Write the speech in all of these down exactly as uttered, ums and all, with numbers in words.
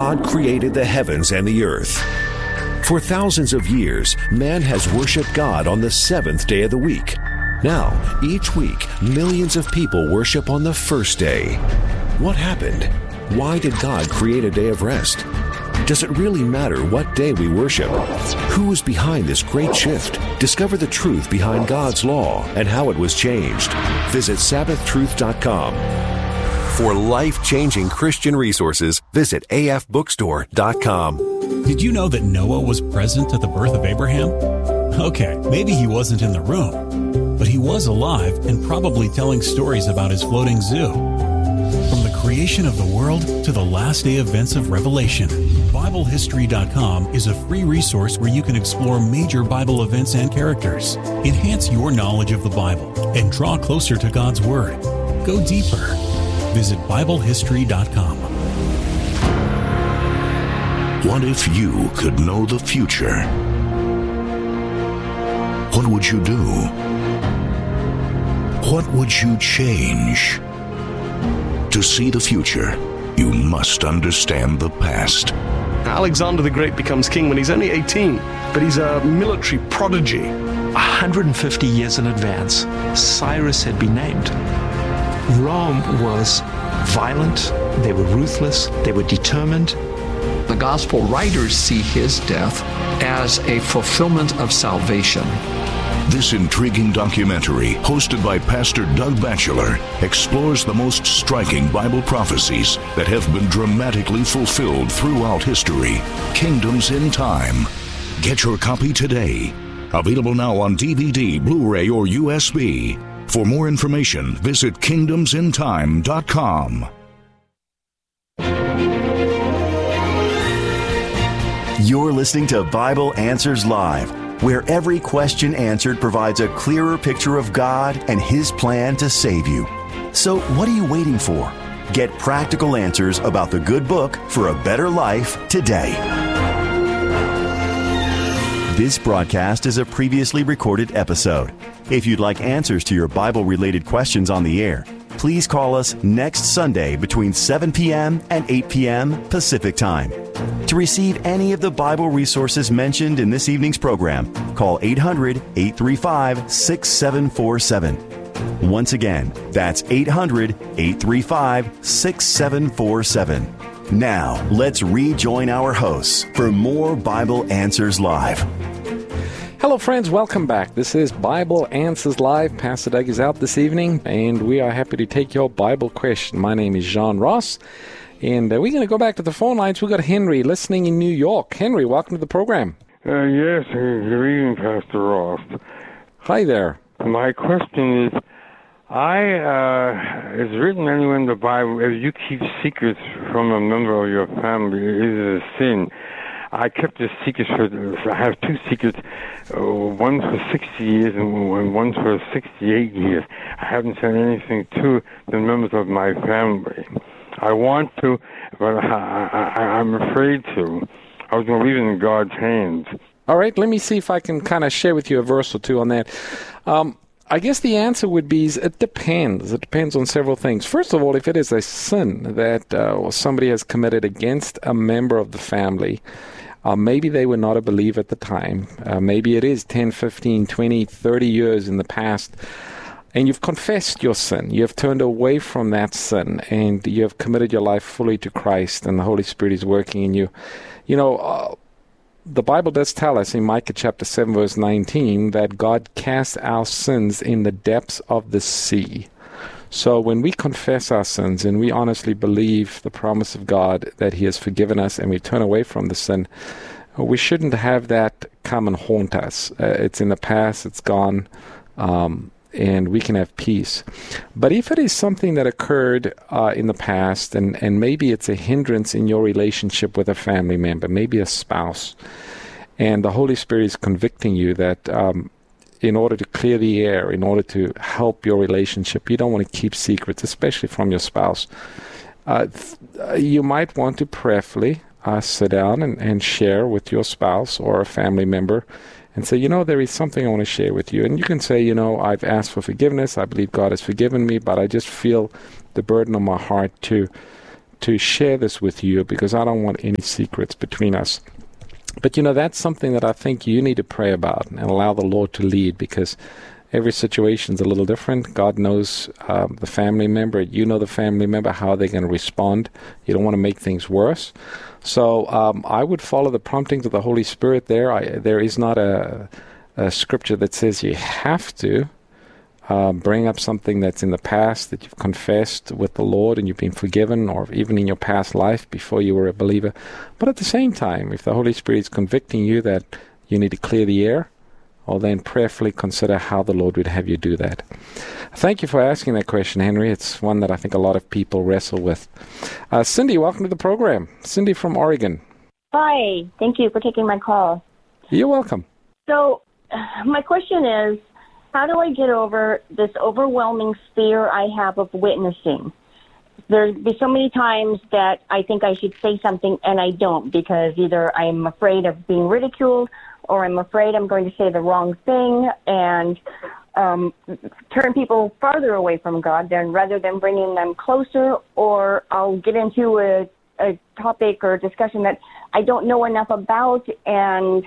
God created the heavens and the earth. For thousands of years, man has worshiped God on the seventh day of the week. Now, each week, millions of people worship on the first day. What happened? Why did God create a day of rest? Does it really matter what day we worship? Who is behind this great shift? Discover the truth behind God's law and how it was changed. Visit Sabbath Truth dot com. For life-changing Christian resources, visit A F bookstore dot com. Did you know that Noah was present at the birth of Abraham? Okay, maybe he wasn't in the room, but he was alive and probably telling stories about his floating zoo. From the creation of the world to the last day events of Revelation, Bible History dot com is a free resource where you can explore major Bible events and characters, enhance your knowledge of the Bible, and draw closer to God's Word. Go deeper. Visit Bible History dot com. What if you could know the future? What would you do? What would you change? To see the future, you must understand the past. Alexander the Great becomes king when he's only eighteen, but he's a military prodigy. one hundred fifty years in advance, Cyrus had been named. Rome was violent, they were ruthless, they were determined. The gospel writers see his death as a fulfillment of salvation. This intriguing documentary, hosted by Pastor Doug Batchelor, explores the most striking Bible prophecies that have been dramatically fulfilled throughout history. Kingdoms in Time. Get your copy today. Available now on D V D, Blu-ray, or U S B. For more information, visit kingdoms in time dot com. You're listening to Bible Answers Live, where every question answered provides a clearer picture of God and His plan to save you. So what are you waiting for? Get practical answers about the good book for a better life today. This broadcast is a previously recorded episode. If you'd like answers to your Bible-related questions on the air, please call us next Sunday between seven p.m. and eight p.m. Pacific Time. To receive any of the Bible resources mentioned in this evening's program, call eight hundred, eight three five, six seven four seven. Once again, that's eight hundred, eight three five, six seven four seven. Now, let's rejoin our hosts for more Bible Answers Live. Hello, friends. Welcome back. This is Bible Answers Live. Pastor Doug is out this evening, and we are happy to take your Bible question. My name is John Ross, and uh, we're going to go back to the phone lines. We've got Henry listening in New York. Henry, welcome to the program. Uh, yes, good evening, Pastor Ross. Hi there. My question is, I, uh, it's written anywhere in the Bible, if you keep secrets from a member of your family, it is a sin. I kept the secrets for, I have two secrets, uh, one for sixty years and one for sixty-eight years. I haven't said anything to the members of my family. I want to, but I, I, I'm afraid to. I was going to leave it in God's hands. All right, let me see if I can kind of share with you a verse or two on that. Um, I guess the answer would be it depends. It depends on several things. First of all, if it is a sin that uh, somebody has committed against a member of the family, uh, maybe they were not a believer at the time. Uh, maybe it is ten, fifteen, twenty, thirty years in the past, and you've confessed your sin. You have turned away from that sin, and you have committed your life fully to Christ, and the Holy Spirit is working in you. You know, uh, the Bible does tell us in Micah chapter seven, verse nineteen, that God cast our sins in the depths of the sea. So when we confess our sins and we honestly believe the promise of God that He has forgiven us and we turn away from the sin, we shouldn't have that come and haunt us. Uh, it's in the past, it's gone, um, and we can have peace. But if it is something that occurred uh, in the past, and, and maybe it's a hindrance in your relationship with a family member, maybe a spouse, and the Holy Spirit is convicting you that um, in order to clear the air, in order to help your relationship, you don't want to keep secrets, especially from your spouse. Uh, th- you might want to prayerfully uh, sit down and, and share with your spouse or a family member and say, you know, there is something I want to share with you. And you can say, you know, I've asked for forgiveness. I believe God has forgiven me, but I just feel the burden on my heart to to share this with you because I don't want any secrets between us. But, you know, that's something that I think you need to pray about and allow the Lord to lead, because every situation is a little different. God knows uh, the family member. You know the family member, how they're going to respond. You don't want to make things worse. So um, I would follow the promptings of the Holy Spirit there. I, there is not a, a scripture that says you have to uh, bring up something that's in the past that you've confessed with the Lord and you've been forgiven, or even in your past life before you were a believer. But at the same time, if the Holy Spirit is convicting you that you need to clear the air, well, then prayerfully consider how the Lord would have you do that. Thank you for asking that question, Henry. It's one that I think a lot of people wrestle with. Uh, Cindy, welcome to the program. Cindy from Oregon. Hi. Thank you for taking my call. You're welcome. So my question is, how do I get over this overwhelming fear I have of witnessing? There's be so many times that I think I should say something and I don't, because either I'm afraid of being ridiculed or I'm afraid I'm going to say the wrong thing and um, turn people farther away from God than rather than bringing them closer, or I'll get into a, a topic or a discussion that I don't know enough about, and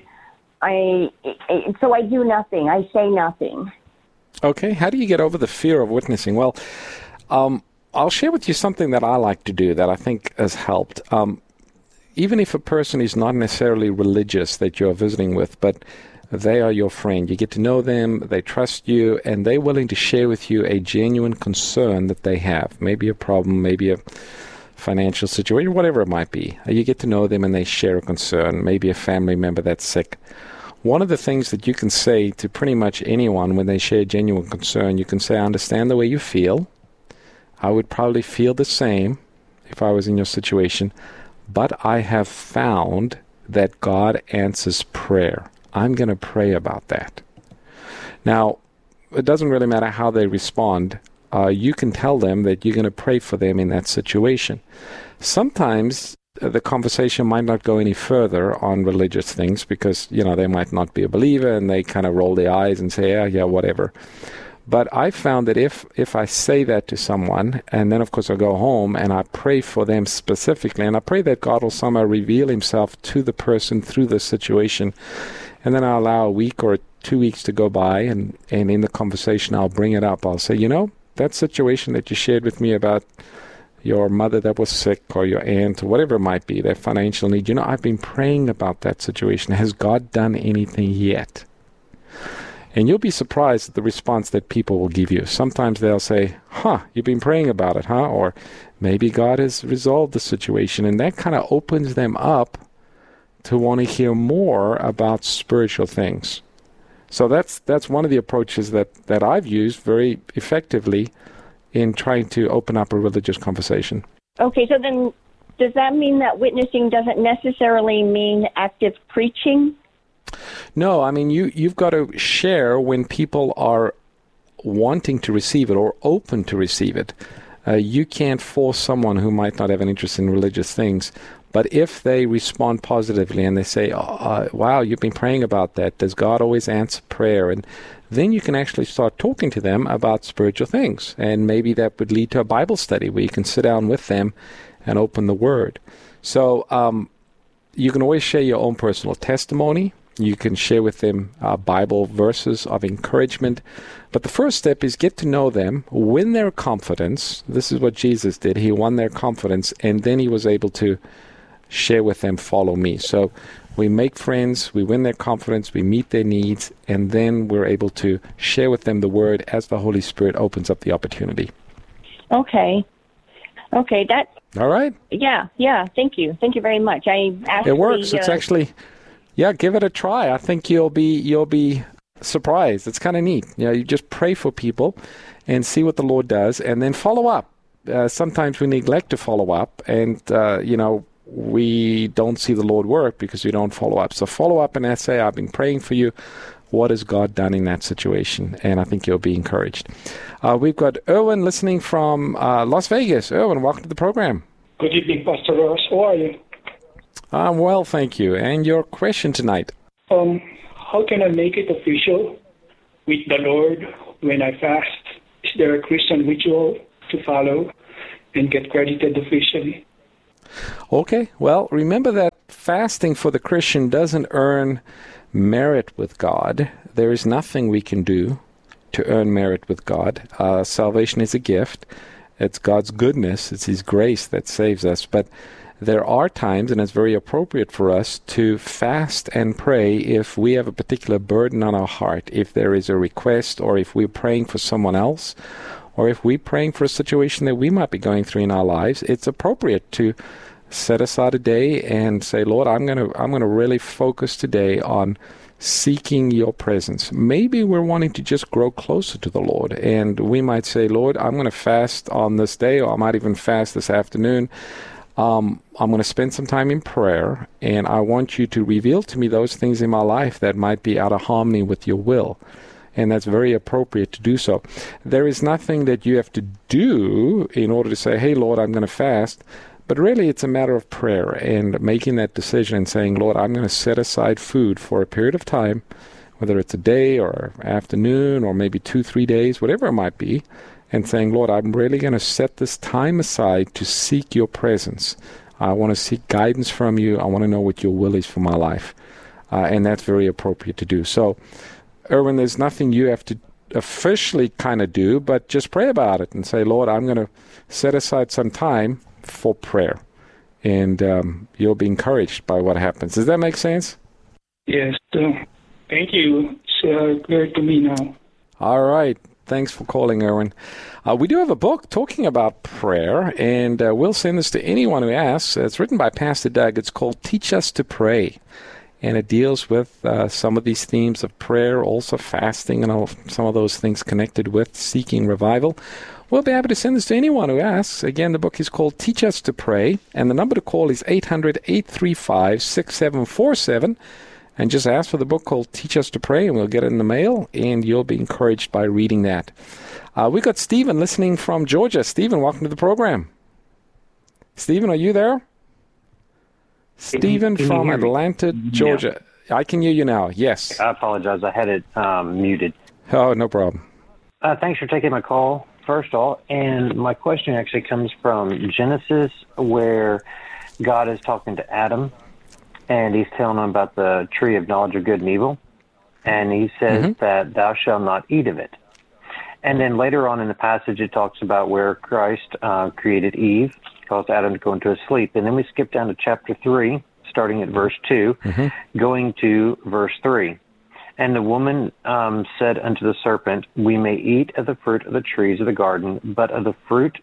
I so I do nothing. I say nothing. Okay. How do you get over the fear of witnessing? Well, um, I'll share with you something that I like to do that I think has helped. Um, even if a person is not necessarily religious that you're visiting with, but they are your friend, you get to know them, they trust you, and they're willing to share with you a genuine concern that they have, maybe a problem, maybe a financial situation, whatever it might be. You get to know them and they share a concern, maybe a family member that's sick. One of the things that you can say to pretty much anyone when they share genuine concern, you can say, I understand the way you feel. I would probably feel the same if I was in your situation, but I have found that God answers prayer. I'm going to pray about that. Now, it doesn't really matter how they respond. Uh, you can tell them that you're going to pray for them in that situation. Sometimes uh, the conversation might not go any further on religious things because, you know, they might not be a believer and they kind of roll their eyes and say, yeah, yeah, whatever. But I found that if, if I say that to someone, and then, of course, I go home and I pray for them specifically, and I pray that God will somehow reveal himself to the person through the situation, and then I allow a week or two weeks to go by, and, and in the conversation I'll bring it up. I'll say, you know, that situation that you shared with me about your mother that was sick, or your aunt, or whatever it might be, their financial need, you know, I've been praying about that situation. Has God done anything yet? And you'll be surprised at the response that people will give you. Sometimes they'll say, huh, you've been praying about it, huh? Or maybe God has resolved the situation. And that kind of opens them up to want to hear more about spiritual things. So that's that's one of the approaches that, that I've used very effectively in trying to open up a religious conversation. Okay, so then does that mean that witnessing doesn't necessarily mean active preaching? No, I mean, you, you've got to share when people are wanting to receive it or open to receive it. Uh, you can't force someone who might not have an interest in religious things. But if they respond positively and they say, oh, uh, wow, you've been praying about that, does God always answer prayer? And then you can actually start talking to them about spiritual things. And maybe that would lead to a Bible study where you can sit down with them and open the Word. So um, you can always share your own personal testimony. You can share with them uh, Bible verses of encouragement. But the first step is get to know them, win their confidence. This is what Jesus did. He won their confidence, and then he was able to share with them, follow me. So we make friends, we win their confidence, we meet their needs, and then we're able to share with them the Word as the Holy Spirit opens up the opportunity. Okay. Okay, that... All right. Yeah, yeah, thank you. Thank you very much. I actually... It works. It's uh, actually... Yeah, give it a try. I think you'll be you'll be surprised. It's kind of neat. You know, you just pray for people and see what the Lord does, and then follow up. Uh, sometimes we neglect to follow up, and uh, you know we don't see the Lord work because we don't follow up. So follow up and say, "I've been praying for you. What has God done in that situation?" And I think you'll be encouraged. Uh, we've got Erwin listening from uh, Las Vegas. Erwin, welcome to the program. Good evening, Pastor Ross. How are you? I'm well, thank you. And your question tonight? Um, how can I make it official with the Lord when I fast? Is there a Christian ritual to follow and get credited officially? Okay, well, remember that fasting for the Christian doesn't earn merit with God. There is nothing we can do to earn merit with God. Uh, salvation is a gift. It's God's goodness. It's His grace that saves us. But there are times, and it's very appropriate for us to fast and pray if we have a particular burden on our heart, if there is a request, or if we're praying for someone else, or if we're praying for a situation that we might be going through in our lives. It's appropriate to set aside a day and say, Lord, I'm going to I'm going to really focus today on seeking your presence. Maybe we're wanting to just grow closer to the Lord, and we might say, Lord, I'm going to fast on this day, or I might even fast this afternoon. Um, I'm going to spend some time in prayer, and I want you to reveal to me those things in my life that might be out of harmony with your will. And that's very appropriate to do so. There is nothing that you have to do in order to say, hey, Lord, I'm going to fast. But really, it's a matter of prayer and making that decision and saying, Lord, I'm going to set aside food for a period of time, whether it's a day or afternoon or maybe two, three days, whatever it might be, and saying, Lord, I'm really going to set this time aside to seek your presence. I want to seek guidance from you. I want to know what your will is for my life. Uh, and that's very appropriate to do. So, Erwin, there's nothing you have to officially kind of do, but just pray about it and say, Lord, I'm going to set aside some time for prayer. And um, you'll be encouraged by what happens. Does that make sense? Yes. Uh, thank you. It's uh, clear to me now. All right. Thanks for calling, Erwin. Uh, we do have a book talking about prayer, and uh, we'll send this to anyone who asks. It's written by Pastor Doug. It's called Teach Us to Pray, and it deals with uh, some of these themes of prayer, also fasting, and all, some of those things connected with seeking revival. We'll be happy to send this to anyone who asks. Again, the book is called Teach Us to Pray, and the number to call is eight hundred, eight three five, six seven four seven. And just ask for the book called Teach Us to Pray, and we'll get it in the mail, and you'll be encouraged by reading that. Uh, we got Stephen listening from Georgia. Stephen, welcome to the program. Stephen, are you there? Stephen from Atlanta, Georgia. Yeah. I can hear you now, yes. I apologize. I had it um, muted. Oh, no problem. Uh, thanks for taking my call, first of all. And my question actually comes from Genesis, where God is talking to Adam. And he's telling them about the tree of knowledge of good and evil. And he says mm-hmm. that thou shalt not eat of it. And then later on in the passage, it talks about where Christ uh, created Eve, caused Adam to go into a sleep. And then we skip down to chapter three, starting at verse two, mm-hmm. going to verse three. And the woman um, said unto the serpent, we may eat of the fruit of the trees of the garden, but of the fruit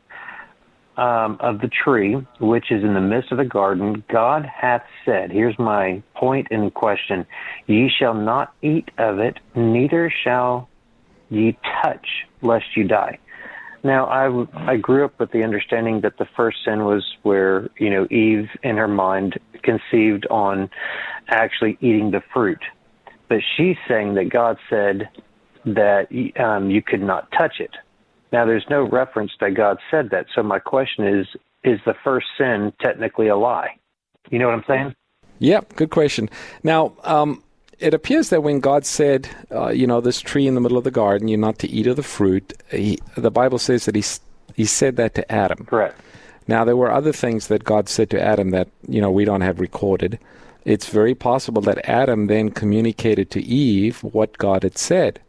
Um, of the tree, which is in the midst of the garden, God hath said, here's my point in question, ye shall not eat of it, neither shall ye touch, lest you die. Now, I, I grew up with the understanding that the first sin was where, you know, Eve in her mind conceived on actually eating the fruit. But she's saying that God said that um, you could not touch it. Now, there's no reference that God said that, so my question is, is the first sin technically a lie? You know what I'm saying? Yeah, good question. Now, um, it appears that when God said, uh, you know, this tree in the middle of the garden, you're not to eat of the fruit, he, the Bible says that he, he said that to Adam. Correct. Now, there were other things that God said to Adam that, you know, we don't have recorded. It's very possible that Adam then communicated to Eve what God had said.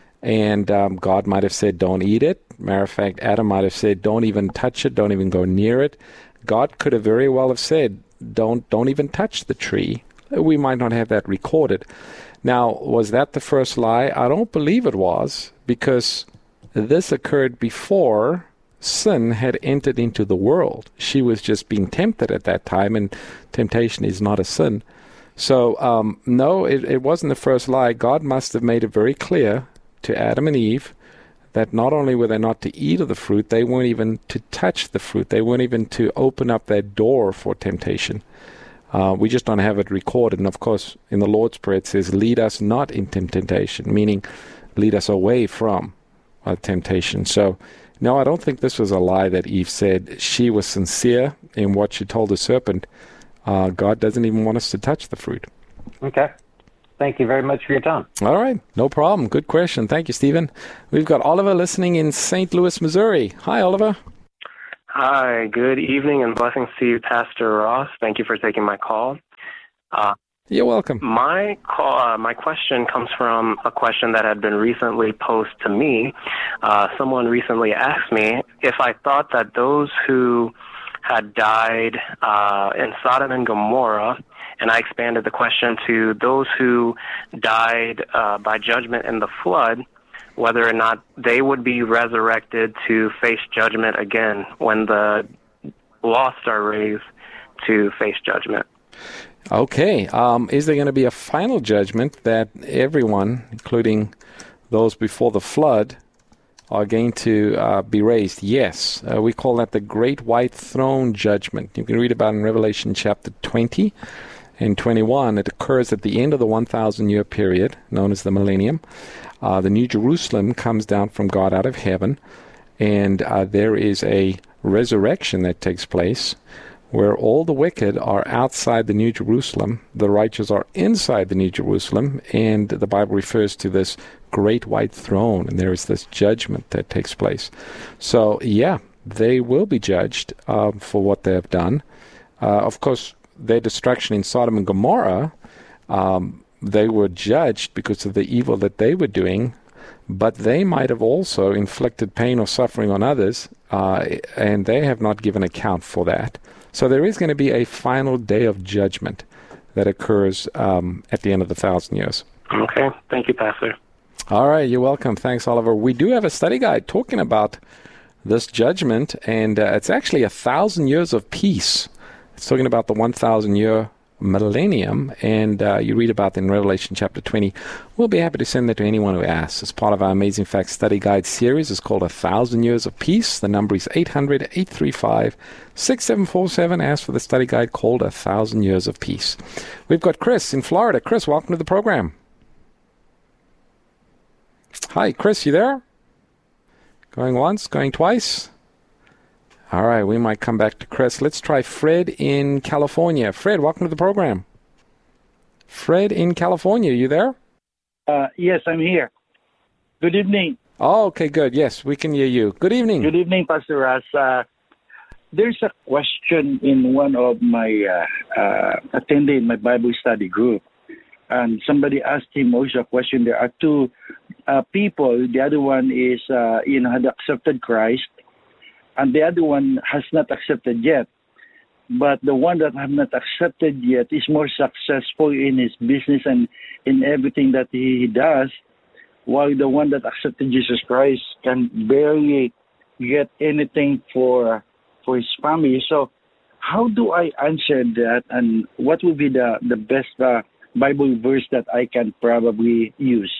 And um, God might have said, don't eat it. Matter of fact, Adam might have said, don't even touch it, don't even go near it. God could have very well have said, don't don't even touch the tree. We might not have that recorded. Now, was that the first lie? I don't believe it was, because this occurred before sin had entered into the world. She was just being tempted at that time, and temptation is not a sin. So, um, no, it, it wasn't the first lie. God must have made it very clear to Adam and Eve that not only were they not to eat of the fruit, they weren't even to touch the fruit. They weren't even to open up that door for temptation. Uh, we just don't have it recorded. And of course, in the Lord's Prayer, it says, lead us not into temptation, meaning lead us away from uh, temptation. So, no, I don't think this was a lie that Eve said. She was sincere in what she told the serpent. Uh, God doesn't even want us to touch the fruit. Okay. Thank you very much for your time. All right. No problem. Good question. Thank you, Stephen. We've got Oliver listening in Saint Louis, Missouri. Hi, Oliver. Hi, good evening and blessings to you, Pastor Ross. Thank you for taking my call. Uh, You're welcome. My call, uh, my question comes from a question that had been recently posed to me. Uh, someone recently asked me if I thought that those who had died uh, in Sodom and Gomorrah, and I expanded the question to those who died uh, by judgment in the flood, whether or not they would be resurrected to face judgment again when the lost are raised to face judgment. Okay. Um, is there going to be a final judgment that everyone, including those before the flood, are going to uh, be raised? Yes. Uh, we call that the Great White Throne Judgment. You can read about it in Revelation chapter twenty and twenty-one. It occurs at the end of the one thousand year period, known as the millennium. Uh, the New Jerusalem comes down from God out of heaven, and uh, there is a resurrection that takes place where all the wicked are outside the New Jerusalem, the righteous are inside the New Jerusalem, and the Bible refers to this great white throne, and there is this judgment that takes place. So, yeah, they will be judged uh, for what they have done. Uh, of course, their destruction in Sodom and Gomorrah, um, they were judged because of the evil that they were doing, but they might have also inflicted pain or suffering on others, uh, and they have not given account for that. So there is going to be a final day of judgment that occurs um, at the end of the thousand years. Okay. Thank you, Pastor. All right. You're welcome. Thanks, Oliver. We do have a study guide talking about this judgment, and uh, it's actually a thousand years of peace. It's talking about the one thousand year millennium, and uh, you read about it in Revelation chapter twenty. We'll be happy to send that to anyone who asks. As part of our Amazing Facts Study Guide series, it's called A Thousand Years of Peace. The number is eight hundred, eight three five, six seven four seven. Ask for the study guide called A Thousand Years of Peace. We've got Chris in Florida. Chris, welcome to the program. Hi, Chris, you there? Going once, going twice? All right, we might come back to Chris. Let's try Fred in California. Fred, welcome to the program. Fred in California, you there? Uh, yes, I'm here. Good evening. Oh, okay, good. Yes, we can hear you. Good evening. Good evening, Pastor Ross. Uh, there's a question in one of my uh, uh, attending my Bible study group, and somebody asked him also a question. There are two uh, people. The other one is, uh, you know, had accepted Christ, and the other one has not accepted yet. But the one that have not accepted yet is more successful in his business and in everything that he does, while the one that accepted Jesus Christ can barely get anything for for his family. So how do I answer that, and what would be the, the best uh, Bible verse that I can probably use?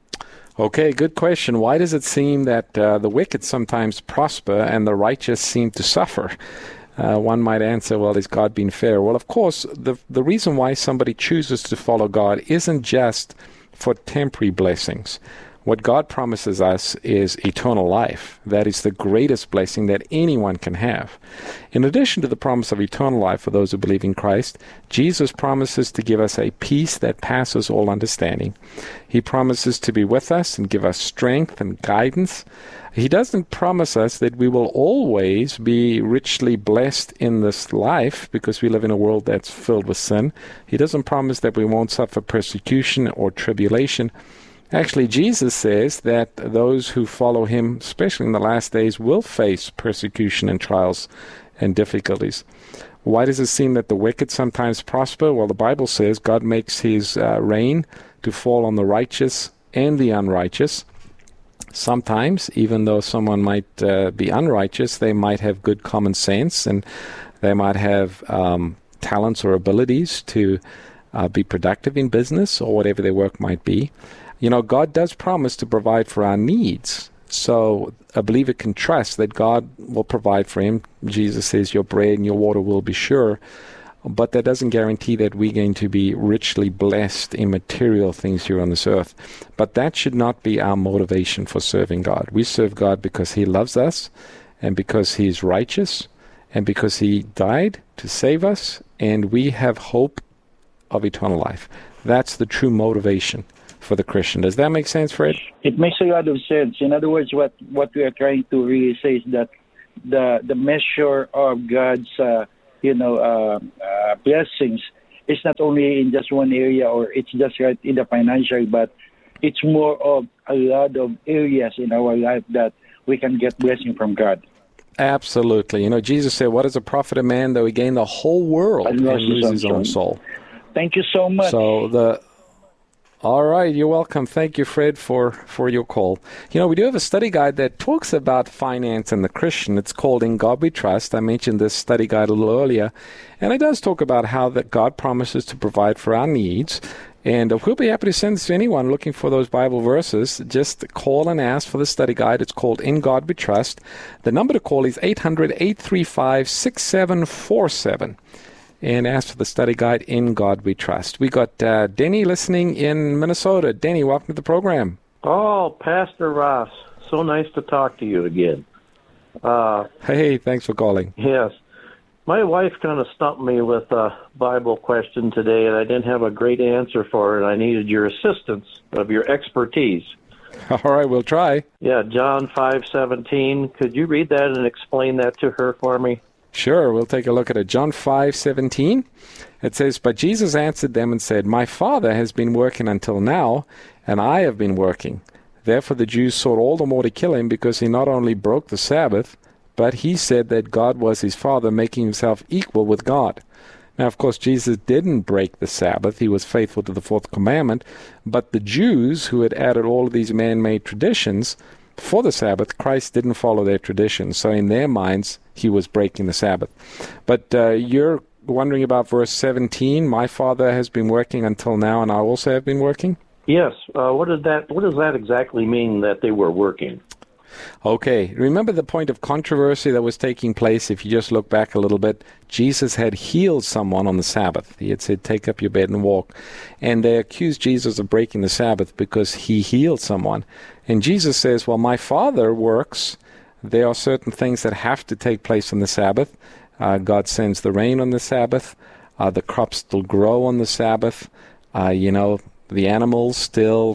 Okay, good question. Why does it seem that uh, the wicked sometimes prosper and the righteous seem to suffer? Uh, one might answer, well, is God being fair? Well, of course, the the reason why somebody chooses to follow God isn't just for temporary blessings. What God promises us is eternal life. That is the greatest blessing that anyone can have. In addition to the promise of eternal life for those who believe in Christ, Jesus promises to give us a peace that passes all understanding. He promises to be with us and give us strength and guidance. He doesn't promise us that we will always be richly blessed in this life because we live in a world that's filled with sin. He doesn't promise that we won't suffer persecution or tribulation. Actually, Jesus says that those who follow him, especially in the last days, will face persecution and trials and difficulties. Why does it seem that the wicked sometimes prosper? Well, the Bible says God makes his uh, rain to fall on the righteous and the unrighteous. Sometimes, even though someone might uh, be unrighteous, they might have good common sense, and they might have um, talents or abilities to uh, be productive in business or whatever their work might be. You know, God does promise to provide for our needs. So a believer can trust that God will provide for him. Jesus says your bread and your water will be sure. But that doesn't guarantee that we're going to be richly blessed in material things here on this earth. But that should not be our motivation for serving God. We serve God because he loves us, and because he is righteous, and because he died to save us, and we have hope of eternal life. That's the true motivation for the Christian. Does that make sense, Fred? It makes a lot of sense. In other words, what, what we are trying to really say is that the the measure of God's uh, you know uh, uh, blessings is not only in just one area, or it's just right in the financial, but it's more of a lot of areas in our life that we can get blessing from God. Absolutely. You know, Jesus said, what is a profit a man though he gain the whole world and, and lose his own soul? Thank you so much. So the All right, you're welcome. Thank you, Fred, for, for your call. You know, we do have a study guide that talks about finance and the Christian. It's called In God We Trust. I mentioned this study guide a little earlier, and it does talk about how that God promises to provide for our needs. And we'll be happy to send this to anyone looking for those Bible verses. Just call and ask for the study guide. It's called In God We Trust. The number to call is eight hundred, eight three five, six seven four seven. And ask for the study guide, In God We Trust. We got uh, Denny listening in Minnesota. Denny, welcome to the program. Oh, Pastor Ross, so nice to talk to you again. Uh, hey, thanks for calling. Yes. My wife kind of stumped me with a Bible question today, and I didn't have a great answer for it. I needed your assistance of your expertise. All right, we'll try. Yeah, John five seventeen. Could you read that and explain that to her for me? Sure, we'll take a look at it. John five seventeen. It says, But Jesus answered them and said, My Father has been working until now, and I have been working. Therefore the Jews sought all the more to kill him, because he not only broke the Sabbath, but he said that God was his Father, making himself equal with God. Now, of course, Jesus didn't break the Sabbath. He was faithful to the fourth commandment. But the Jews, who had added all of these man-made traditions for the Sabbath, Christ didn't follow their traditions. So in their minds, he was breaking the Sabbath. But uh, you're wondering about verse seventeen, My Father has been working until now, and I also have been working? Yes. Uh, what does that, what does that exactly mean, that they were working? Okay, remember the point of controversy that was taking place? If you just look back a little bit, Jesus had healed someone on the Sabbath. He had said, take up your bed and walk. And they accused Jesus of breaking the Sabbath because he healed someone. And Jesus says, well, my Father works. There are certain things that have to take place on the Sabbath. Uh, God sends the rain on the Sabbath. Uh, the crops still grow on the Sabbath. Uh, you know, the animals still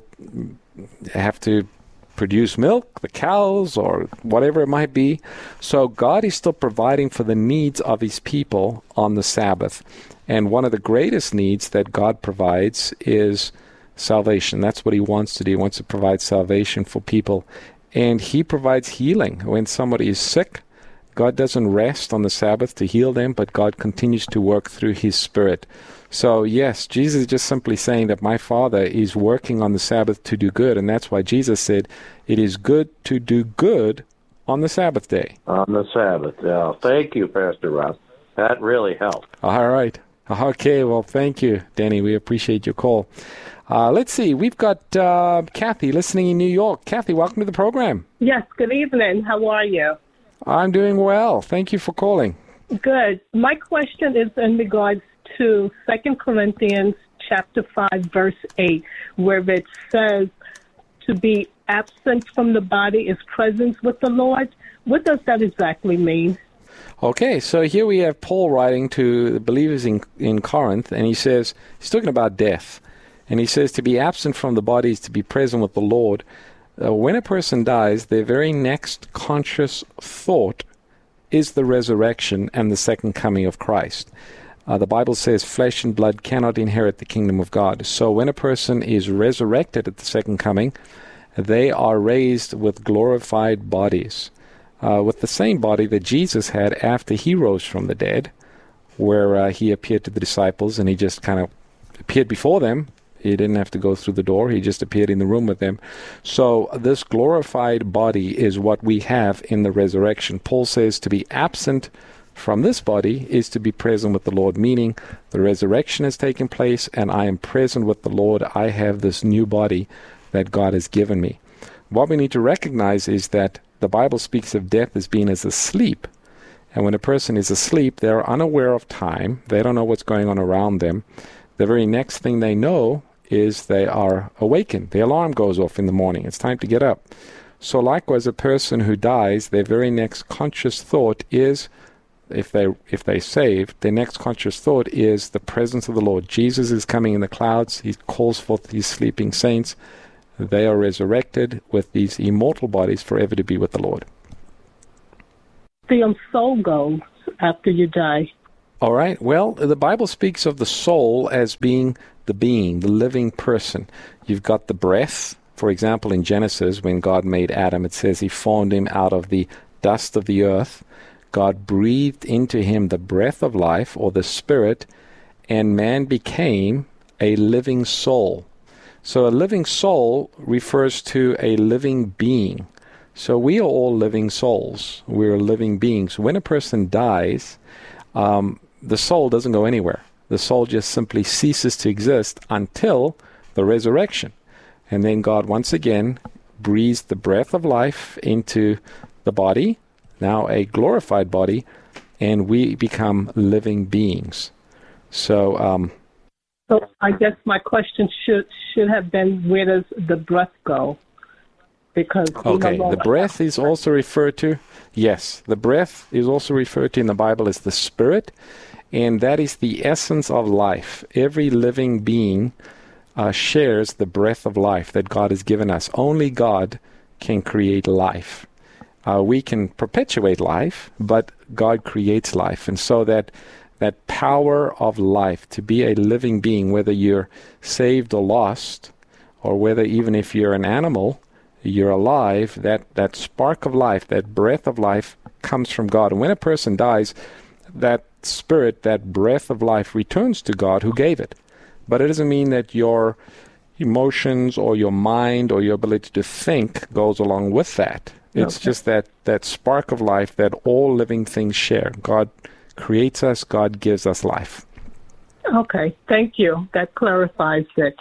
have to produce milk, the cows, or whatever it might be. So God is still providing for the needs of his people on the Sabbath. And one of the greatest needs that God provides is salvation. That's what he wants to do. He wants to provide salvation for people. And he provides healing. When somebody is sick, God doesn't rest on the Sabbath to heal them, but God continues to work through his Spirit. So, yes, Jesus is just simply saying that my Father is working on the Sabbath to do good, and that's why Jesus said it is good to do good on the Sabbath day. On the Sabbath, yeah. Thank you, Pastor Ross. That really helped. All right. Okay, well, thank you, Danny. We appreciate your call. Uh, let's see. We've got uh, Kathy listening in New York. Kathy, welcome to the program. Yes, good evening. How are you? I'm doing well. Thank you for calling. Good. My question is in regards to Second Corinthians chapter five, verse eight, where it says to be absent from the body is presence with the Lord. What does that exactly mean? Okay, so here we have Paul writing to the believers in, in Corinth, and he says, he's talking about death, and he says to be absent from the body is to be present with the Lord. Uh, when a person dies, their very next conscious thought is the resurrection and the second coming of Christ. Uh, the Bible says flesh and blood cannot inherit the kingdom of God. So when a person is resurrected at the second coming, they are raised with glorified bodies, uh, with the same body that Jesus had after he rose from the dead, where uh, he appeared to the disciples and he just kind of appeared before them. He didn't have to go through the door. He just appeared in the room with them. So this glorified body is what we have in the resurrection. Paul says to be absent from this body is to be present with the Lord, meaning the resurrection has taken place and I am present with the Lord. I have this new body that God has given me. What we need to recognize is that the Bible speaks of death as being as a sleep. And when a person is asleep, they're unaware of time. They don't know what's going on around them. The very next thing they know is they are awakened. The alarm goes off in the morning. It's time to get up. So likewise, a person who dies, their very next conscious thought is, if they if they saved, their next conscious thought is the presence of the Lord. Jesus is coming in the clouds. He calls forth these sleeping saints. They are resurrected with these immortal bodies forever to be with the Lord. the um, soul goes after you die? All right. Well, the Bible speaks of the soul as being the being, the living person. You've got the breath. For example, in Genesis, when God made Adam, it says he formed him out of the dust of the earth. God breathed into him the breath of life, or the spirit, and man became a living soul. So a living soul refers to a living being. So we are all living souls. We're living beings. When a person dies, um, the soul doesn't go anywhere. The soul just simply ceases to exist until the resurrection. And then God once again breathes the breath of life into the body, now a glorified body, and we become living beings. So, um, so I guess my question should should have been, where does the breath go? Because okay, the breath is also referred to, yes, the breath is also referred to in the Bible as the spirit, and that is the essence of life. Every living being uh, shares the breath of life that God has given us. Only God can create life. Uh, we can perpetuate life, but God creates life. And so that that power of life, to be a living being, whether you're saved or lost, or whether even if you're an animal, you're alive, that, that spark of life, that breath of life comes from God. And when a person dies, that spirit, that breath of life returns to God who gave it. But it doesn't mean that your emotions or your mind or your ability to think goes along with that. It's okay. Just that, that spark of life that all living things share. God creates us, God gives us life. Okay, thank you. That clarifies it.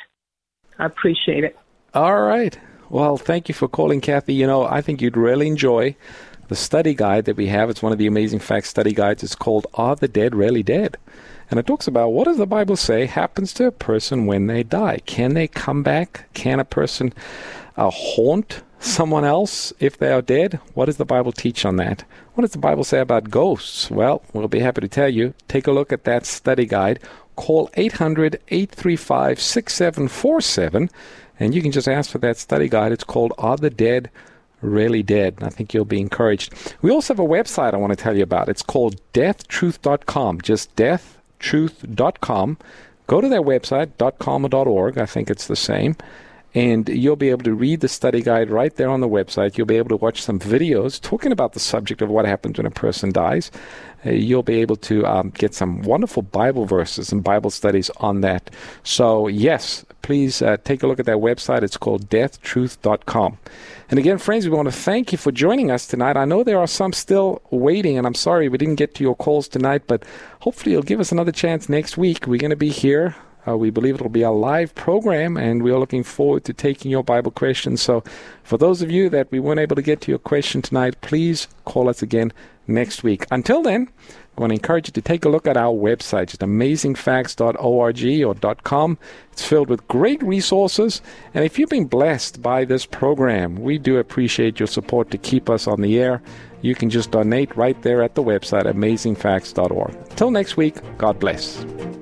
I appreciate it. All right. Well, thank you for calling, Kathy. You know, I think you'd really enjoy the study guide that we have. It's one of the Amazing Facts study guides. It's called Are the Dead Really Dead? And it talks about what does the Bible say happens to a person when they die. Can they come back? Can a person uh, haunt someone else if they are dead? What does the Bible teach on that? What does the Bible say about ghosts? Well, we'll be happy to tell you. Take a look at that study guide. Call eight hundred, eight three five, six seven four seven, and you can just ask for that study guide. It's called Are the Dead Really Dead? I think you'll be encouraged. We also have a website I want to tell you about. It's called death truth dot com, just death truth dot com. Go to their website, .com or .org. I think it's the same. And you'll be able to read the study guide right there on the website. You'll be able to watch some videos talking about the subject of what happens when a person dies. Uh, you'll be able to um, get some wonderful Bible verses and Bible studies on that. So, yes, please uh, take a look at that website. It's called death truth dot com. And again, friends, we want to thank you for joining us tonight. I know there are some still waiting, and I'm sorry we didn't get to your calls tonight, but hopefully you'll give us another chance next week. We're going to be here. Uh, we believe it will be a live program, and we are looking forward to taking your Bible questions. So for those of you that we weren't able to get to your question tonight, please call us again next week. Until then, I want to encourage you to take a look at our website. It's amazing facts dot org or .com. It's filled with great resources. And if you've been blessed by this program, we do appreciate your support to keep us on the air. You can just donate right there at the website, amazing facts dot org. Until next week, God bless.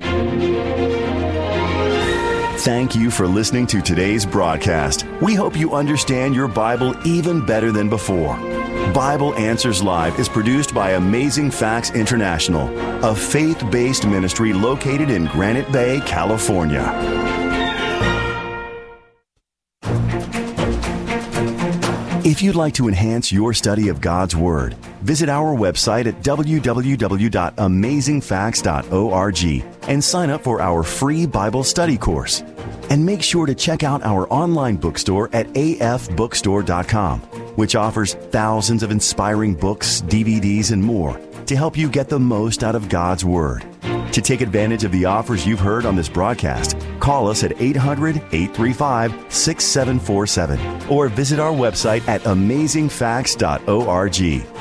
Thank you for listening to today's broadcast. We hope you understand your Bible even better than before. Bible Answers Live is produced by Amazing Facts International, a faith-based ministry located in Granite Bay, California. If you'd like to enhance your study of God's Word, visit our website at w w w dot amazing facts dot org and sign up for our free Bible study course. And make sure to check out our online bookstore at a f bookstore dot com, which offers thousands of inspiring books, D V Ds, and more to help you get the most out of God's Word. To take advantage of the offers you've heard on this broadcast, call us at eight hundred, eight three five, six seven four seven or visit our website at amazing facts dot org.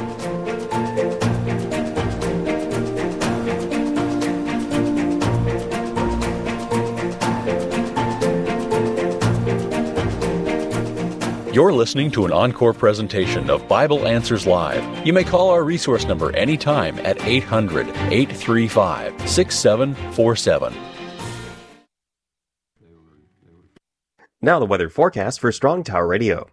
You're listening to an encore presentation of Bible Answers Live. You may call our resource number anytime at eight hundred, eight three five, six seven four seven. Now the weather forecast for Strong Tower Radio.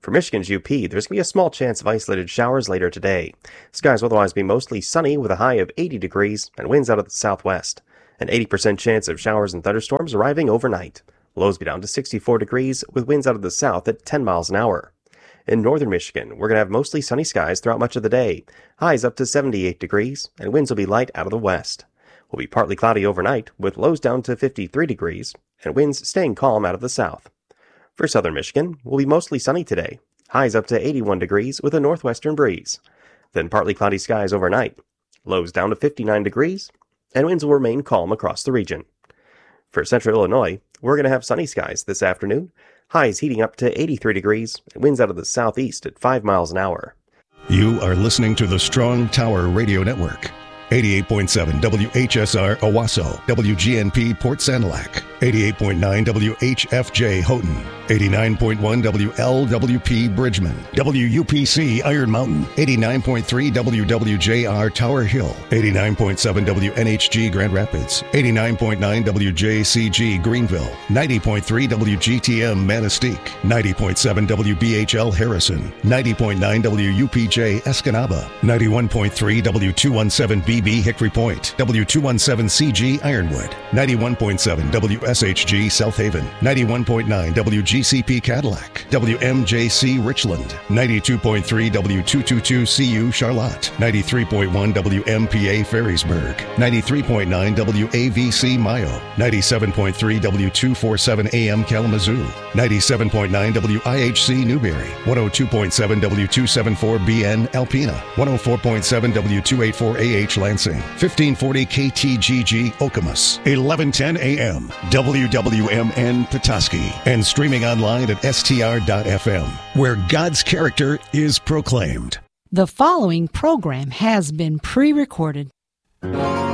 For Michigan's U P, there's going to be a small chance of isolated showers later today. Skies will otherwise be mostly sunny with a high of eighty degrees and winds out of the southwest. An eighty percent chance of showers and thunderstorms arriving overnight. Lows be down to sixty-four degrees with winds out of the south at ten miles an hour. In northern Michigan, we're going to have mostly sunny skies throughout much of the day. Highs up to seventy-eight degrees and winds will be light out of the west. Will be partly cloudy overnight with lows down to fifty-three degrees and winds staying calm out of the south. For southern Michigan, will be mostly sunny today. Highs up to eighty-one degrees with a northwestern breeze. Then partly cloudy skies overnight. Lows down to fifty-nine degrees, and winds will remain calm across the region. For central Illinois, we're going to have sunny skies this afternoon. Highs heating up to eighty-three degrees, and winds out of the southeast at five miles an hour. You are listening to the Strong Tower Radio Network. eighty-eight point seven W H S R Owasso, W G N P Port Sanilac, eighty-eight point nine W H F J Houghton, eighty-nine point one W L W P Bridgman, W U P C Iron Mountain, eighty-nine point three W W J R Tower Hill, eighty-nine point seven W N H G Grand Rapids, eighty-nine point nine W J C G Greenville, ninety point three W G T M Manistee, ninety point seven W B H L Harrison, ninety point nine W U P J Escanaba, ninety-one point three W two seventeen B B Hickory Point, W two seventeen C G Ironwood, ninety-one point seven W S H G South Haven, ninety-one point nine W G C P Cadillac, W M J C Richland, ninety-two point three W two twenty-two C U Charlotte, ninety-three point one W M P A Ferrisburg, ninety-three point nine W A V C Mayo, ninety-seven point three W two forty-seven A M Kalamazoo, ninety-seven point nine W I H C Newberry, one oh two point seven W two seventy-four B N Alpena, one oh four point seven W two eighty-four A H Lansing, fifteen forty K T G G Okemos, eleven ten A M W W M N Petoskey, and streaming online at S T R dot F M, where God's character is proclaimed. The following program has been pre-recorded.